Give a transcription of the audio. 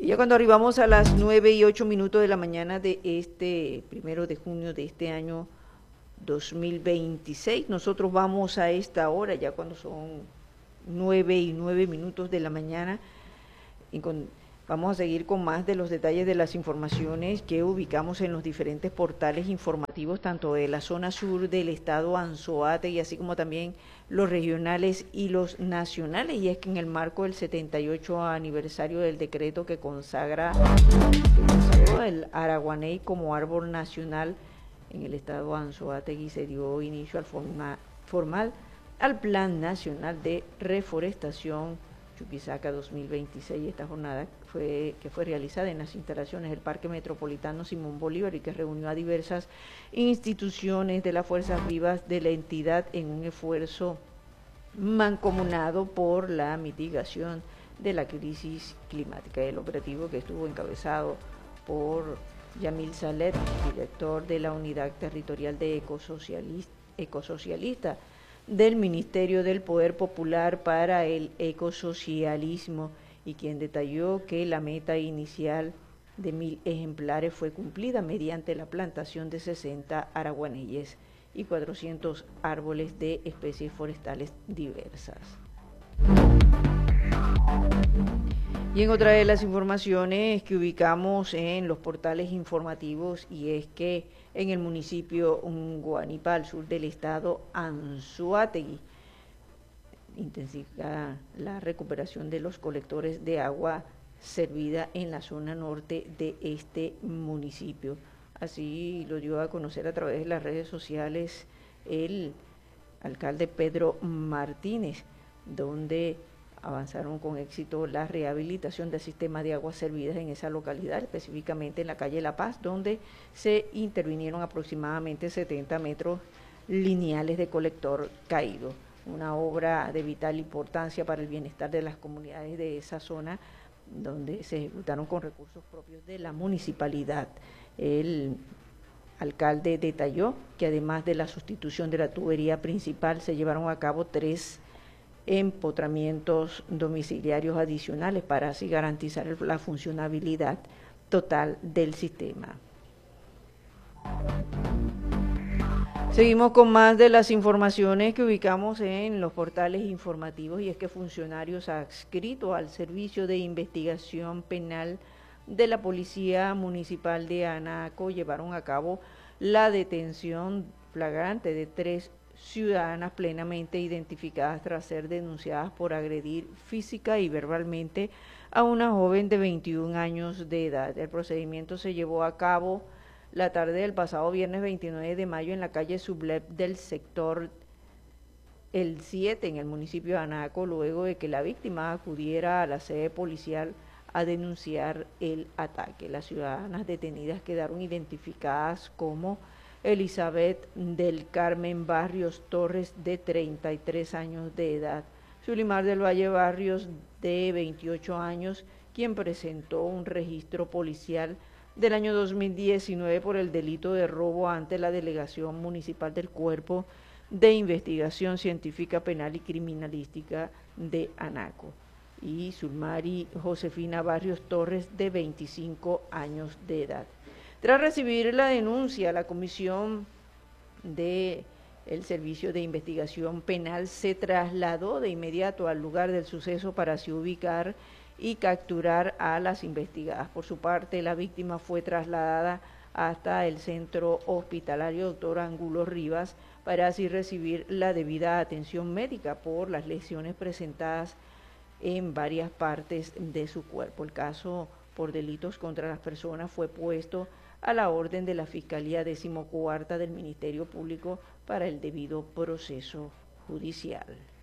Ya cuando arribamos a las 9:08 de la mañana de este 1 de junio de este año 2026, nosotros vamos a esta hora, ya cuando son 9:09 de la mañana, y vamos a seguir con más de los detalles de las informaciones que ubicamos en los diferentes portales informativos, tanto de la zona sur del estado Anzoátegui, así como también los regionales y los nacionales. Y es que en el marco del 78 aniversario del decreto que consagró el araguaney como árbol nacional en el estado Anzoátegui, se dio inicio al formal al Plan Nacional de Reforestación Chuquisaca 2026. Esta jornada fue realizada en las instalaciones del Parque Metropolitano Simón Bolívar y que reunió a diversas instituciones de las fuerzas vivas de la entidad en un esfuerzo mancomunado por la mitigación de la crisis climática. El operativo, que estuvo encabezado por Yamil Salet, director de la Unidad Territorial de Ecosocialista del Ministerio del Poder Popular para el Ecosocialismo, y quien detalló que la meta inicial de 1.000 ejemplares fue cumplida mediante la plantación de 60 araguaneyes y 400 árboles de especies forestales diversas. Y en otra de las informaciones que ubicamos en los portales informativos, y es que en el municipio Guanipa, al sur del estado Anzoátegui, intensifica la recuperación de los colectores de agua servida en la zona norte de este municipio. Así lo dio a conocer a través de las redes sociales el alcalde Pedro Martínez, donde avanzaron con éxito la rehabilitación del sistema de aguas servidas en esa localidad, específicamente en la calle La Paz, donde se intervinieron aproximadamente 70 metros lineales de colector caído. Una obra de vital importancia para el bienestar de las comunidades de esa zona, donde se ejecutaron con recursos propios de la municipalidad. El alcalde detalló que además de la sustitución de la tubería principal, se llevaron a cabo 3 empotramientos domiciliarios adicionales para así garantizar la funcionabilidad total del sistema. Seguimos con más de las informaciones que ubicamos en los portales informativos, y es que funcionarios adscritos al Servicio de Investigación Penal de la Policía Municipal de Anaco llevaron a cabo la detención flagrante de 3 ciudadanas plenamente identificadas tras ser denunciadas por agredir física y verbalmente a una joven de 21 años de edad. El procedimiento se llevó a cabo la tarde del pasado viernes 29 de mayo en la calle Sublep del sector El 7 en el municipio de Anaco, luego de que la víctima acudiera a la sede policial a denunciar el ataque. Las ciudadanas detenidas quedaron identificadas como Elizabeth del Carmen Barrios Torres, de 33 años de edad, Zulimar del Valle Barrios, de 28 años, quien presentó un registro policial del año 2019 por el delito de robo ante la Delegación Municipal del Cuerpo de Investigación Científica Penal y Criminalística de Anaco, y Zulmari Josefina Barrios Torres, de 25 años de edad. Tras recibir la denuncia, la Comisión del Servicio de Investigación Penal se trasladó de inmediato al lugar del suceso para así ubicar y capturar a las investigadas. Por su parte, la víctima fue trasladada hasta el centro hospitalario Dr. Angulo Rivas para así recibir la debida atención médica por las lesiones presentadas en varias partes de su cuerpo. El caso por delitos contra las personas fue puesto a la orden de la Fiscalía 14ª del Ministerio Público para el debido proceso judicial.